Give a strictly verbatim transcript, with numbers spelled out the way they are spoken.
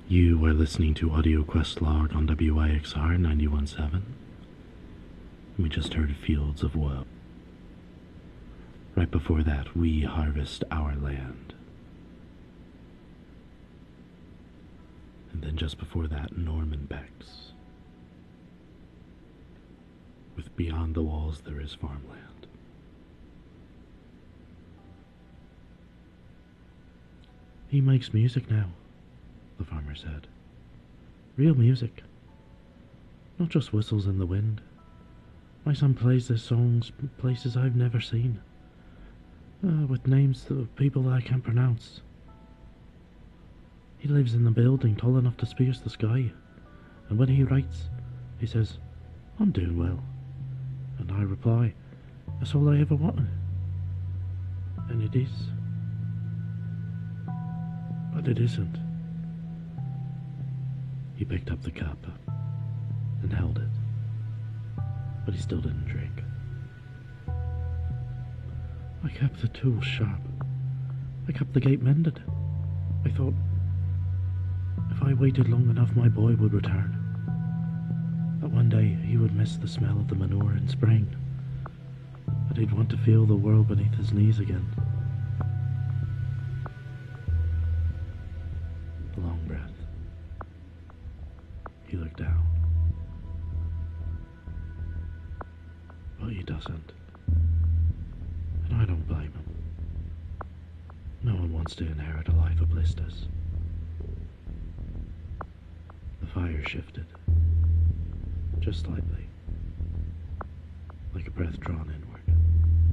You are listening to Audio Quest Log on W I X R ninety-one point seven. We just heard Fields of Woe. Right before that, We Harvest Our Land. And then just before that, Norman Becks. With Beyond the Walls There Is Farmland. He makes music now, the farmer said. Real music. Not just whistles in the wind. My son plays their songs places I've never seen. Uh, with names of people that I can't pronounce. He lives in a building tall enough to pierce the sky. And when he writes, he says, I'm doing well. And I reply, that's all I ever wanted. And it is. But it isn't. He picked up the cup and held it, but he still didn't drink. I kept the tools sharp. I kept the gate mended. I thought, if I waited long enough, my boy would return. That one day he would miss the smell of the manure in spring, that he'd want to feel the world beneath his knees again. A long breath. He looked down. But he doesn't. And I don't blame him. No one wants to inherit a life of blisters. The fire shifted. Just slightly. Like a breath drawn in